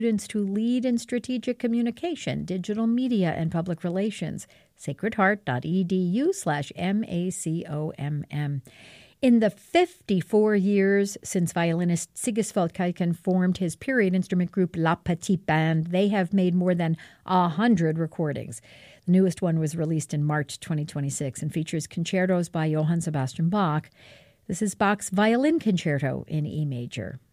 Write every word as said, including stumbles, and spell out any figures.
students to lead in strategic communication, digital media, and public relations. sacredheart.edu slash M-A-C-O-M-M. In the fifty-four years since violinist Sigisfeld Kuiken formed his period instrument group La Petite Bande, they have made more than one hundred recordings. The newest one was released in March twenty twenty-six and features concertos by Johann Sebastian Bach. This is Bach's Violin Concerto in E major.